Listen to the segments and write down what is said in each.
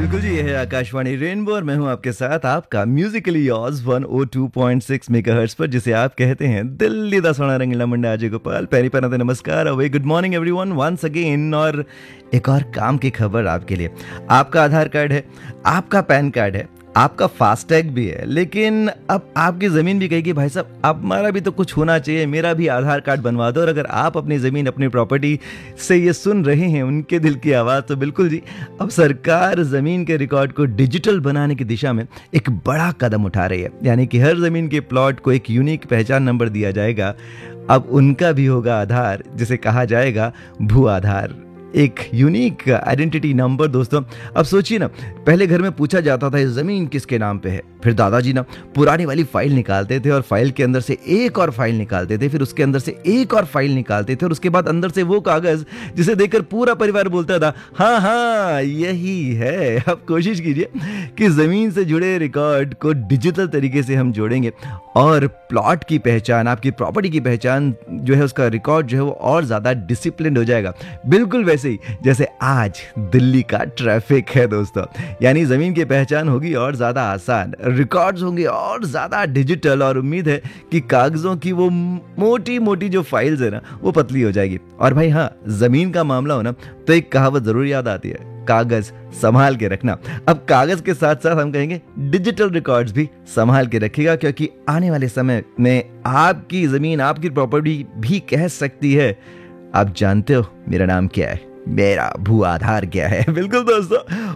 बिल्कुल जी, ये है आकाशवाणी रेनबो और मैं हूं आपके साथ आपका म्यूजिकली योर्स 102.6 मेगाहर्ट्ज पर, जिसे आप कहते हैं दिल्ली दा सोना रंगीला मुंडा अजय गोपाल। पैरी पैना नमस्कार, away good morning everyone once again. और एक और काम की खबर आपके लिए। आपका आधार कार्ड है, आपका पैन कार्ड है, आपका फास्टैग भी है, लेकिन अब आपकी ज़मीन भी कहेगी भाई साहब हमारा भी तो कुछ होना चाहिए, मेरा भी आधार कार्ड बनवा दो। और अगर आप अपनी ज़मीन अपनी प्रॉपर्टी से ये सुन रहे हैं उनके दिल की आवाज़, तो बिल्कुल जी, अब सरकार ज़मीन के रिकॉर्ड को डिजिटल बनाने की दिशा में एक बड़ा कदम उठा रही है। यानी कि हर ज़मीन के प्लॉट को एक यूनिक पहचान नंबर दिया जाएगा। अब उनका भी होगा आधार, जिसे कहा जाएगा भू आधार, एक यूनिक आइडेंटिटी नंबर। दोस्तों अब सोचिए ना, पहले घर में पूछा जाता था ये ज़मीन किसके नाम पे है, फिर दादाजी ना पुरानी वाली फाइल निकालते थे और फाइल के अंदर से एक और फाइल निकालते थे, फिर उसके अंदर से एक और फाइल निकालते थे, और उसके बाद अंदर से वो कागज़ जिसे देखकर पूरा परिवार बोलता था हाँ हाँ यही है। अब कोशिश कीजिए कि ज़मीन से जुड़े रिकॉर्ड को डिजिटल तरीके से हम जोड़ेंगे और प्लॉट की पहचान, आपकी प्रॉपर्टी की पहचान जो है, उसका रिकॉर्ड जो है वो और ज़्यादा डिसिप्लिन हो जाएगा। बिल्कुल वैसे ही जैसे आज दिल्ली का ट्रैफिक है दोस्तों। यानी ज़मीन की पहचान होगी और ज़्यादा आसान, रिकॉर्ड्स होंगे और ज़्यादा डिजिटल, और उम्मीद है कि कागज़ों की वो मोटी मोटी जो फाइल्स है ना वो पतली हो जाएगी। और भाई हाँ, ज़मीन का मामला हो ना तो एक कहावत ज़रूर याद आती है, कागज़ संभाल के रखना। अब कागज़ के साथ साथ हम कहेंगे डिजिटल रिकॉर्ड्स भी संभाल के रखिएगा, क्योंकि आने वाले समय में आपकी ज़मीन, आपकी प्रॉपर्टी भी कह सकती है आप जानते हो मेरा नाम क्या है, मेरा भू आधार क्या है। बिल्कुल दोस्तों,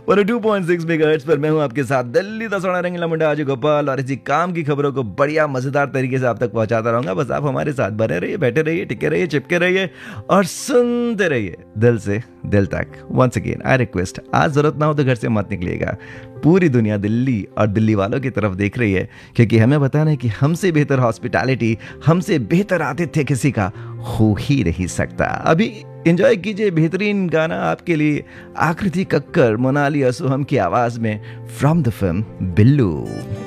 102.6 मेगाहर्ट्ज पर मैं हूं आपके साथ दिल्ली दा सोना रंगीला मुंडा अजय गोपाल, और इसी काम की खबरों को बढ़िया मजेदार तरीके से आप तक पहुंचाता रहूंगा। बस आप हमारे साथ बने रहिए, बैठे रहिए, टिके रहिए, चिपके रहिए और सुनते रहिए दिल से दिल तक। वंस अगेन आई रिक्वेस्ट, आज जरूरत ना हो तो घर से मत निकलिएगा। पूरी दुनिया दिल्ली और दिल्ली वालों की तरफ देख रही है, क्योंकि हमें बताना है कि हमसे बेहतर हॉस्पिटैलिटी, हमसे बेहतर आतिथ्य किसी का हो ही नहीं सकता। अभी एंजॉय कीजिए बेहतरीन गाना आपके लिए, आकृति कक्कर, मोनाली असोहम की आवाज में, फ्रॉम द फिल्म बिल्लू।